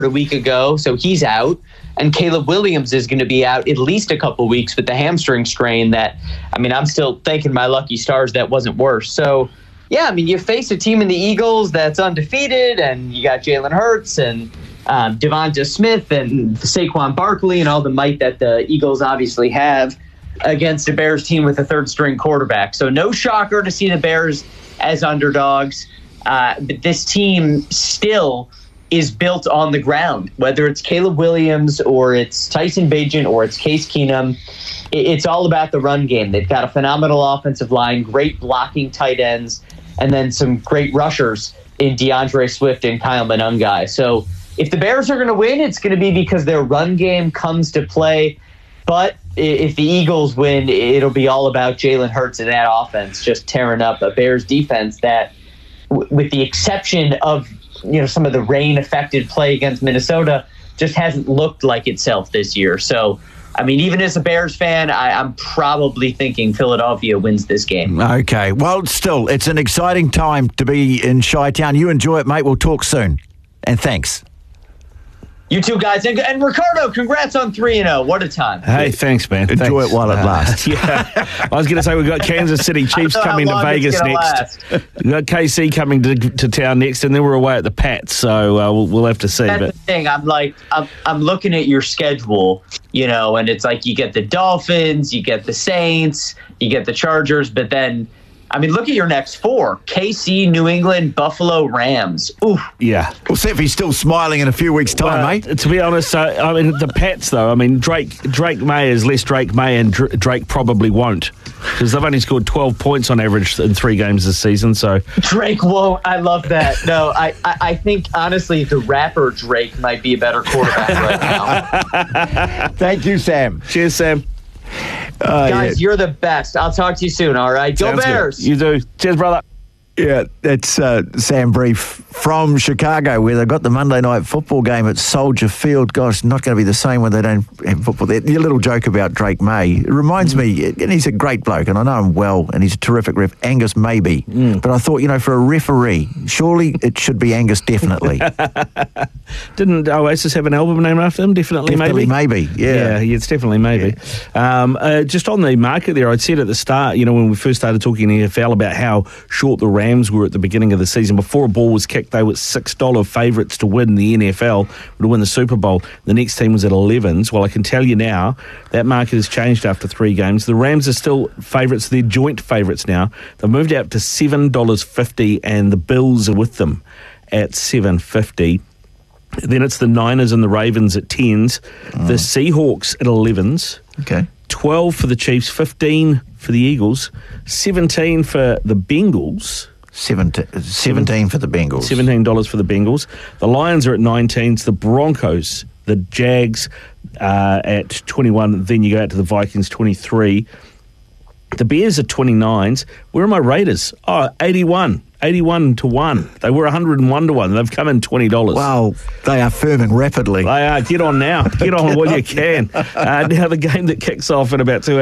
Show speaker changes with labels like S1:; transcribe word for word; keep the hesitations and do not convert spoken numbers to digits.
S1: a week ago, so he's out. And Caleb Williams is going to be out at least a couple weeks with the hamstring strain that, I mean, I'm still thanking my lucky stars that wasn't worse. So, yeah, I mean, you face a team in the Eagles that's undefeated, and you got Jalen Hurts and um, Devonta Smith and Saquon Barkley and all the might that the Eagles obviously have against a Bears team with a third-string quarterback. So no shocker to see the Bears as underdogs. Uh, but this team still is built on the ground, whether it's Caleb Williams or it's Tyson Bagent or it's Case Keenum. It's all about the run game. They've got a phenomenal offensive line, great blocking tight ends, and then some great rushers in DeAndre Swift and Kyle Monangai. So if the Bears are going to win, it's going to be because their run game comes to play. But if the Eagles win, it'll be all about Jalen Hurts and that offense just tearing up a Bears defense that, w- with the exception of you know, some of the rain-affected play against Minnesota, just hasn't looked like itself this year. So, I mean, even as a Bears fan, I, I'm probably thinking Philadelphia wins this game.
S2: Okay. Well, still, it's an exciting time to be in Chi-Town. You enjoy it, mate. We'll talk soon. And thanks.
S1: You too, guys. And, and Ricardo, congrats on three and oh. What a time.
S3: Hey, thanks, man.
S2: Enjoy
S3: thanks.
S2: it while it
S3: uh,
S2: lasts.
S3: Yeah. I was going to say we've got Kansas City Chiefs coming to Vegas next. We've got K C coming to, to town next, and then we're away at the Pats, so uh, we'll, we'll have to see.
S1: That's
S3: but.
S1: the thing. I'm like, I'm, I'm looking at your schedule, you know, and it's like you get the Dolphins, you get the Saints, you get the Chargers, but then, I mean, look at your next four. K C, New England, Buffalo, Rams. Ooh.
S3: Yeah.
S2: We'll see if he's still smiling in a few weeks' time,
S3: well,
S2: mate.
S3: To be honest, uh, I mean, the Pats, though, I mean, Drake Drake May is less Drake May, and Dr- Drake probably won't, because they've only scored twelve points on average in three games this season. So
S1: Drake won't. I love that. No, I, I, I think, honestly, the rapper Drake might be a better quarterback right now.
S2: Thank you, Sam.
S3: Cheers, Sam.
S2: Uh,
S1: Guys,
S2: yeah.
S1: you're the best. I'll talk to you soon, all right? Go
S3: Sounds
S1: Bears!
S3: Good. You do. Cheers, brother.
S2: Yeah, it's uh, Sam Brief from Chicago, where they've got the Monday night football game at Soldier Field. Gosh, not going to be the same when they don't have football there. Your little joke about Drake May, it reminds mm. me, and he's a great bloke, and I know him well, and he's a terrific ref, Angus Maybe. Mm. But I thought, you know, for a referee, surely it should be Angus Definitely.
S3: Didn't Oasis have an album named after him? Definitely,
S2: definitely
S3: Maybe?
S2: Maybe, yeah.
S3: Yeah, it's definitely Maybe. Yeah. Um, uh, just on the market there, I'd said at the start, you know, when we first started talking N F L about how short the Rams were at the beginning of the season, before a ball was kicked, they were six dollars favourites to win the N F L, to win the Super Bowl. The next team was at elevens. Well, I can tell you now, that market has changed after three games. The Rams are still favourites. They're joint favourites now. They've moved out to seven dollars fifty, and the Bills are with them at seven dollars fifty. Then it's the Niners and the Ravens at tens. Mm. The Seahawks at elevens.
S2: Okay.
S3: twelve for the Chiefs, fifteen for the Eagles, seventeen for the Bengals.
S2: seventeen, seventeen for the Bengals.
S3: seventeen dollars for the Bengals. The Lions are at nineteen. The Broncos, the Jags uh, at twenty-one. Then you go out to the Vikings, twenty-three. The Bears are twenty-nines. Where are my Raiders? Oh, eighty-one. eighty-one to one. They were one hundred one to one. They've come in twenty dollars.
S2: Wow, they are firming rapidly.
S3: They are. Get on now. Get on while you can. Uh, now the game that kicks off in about two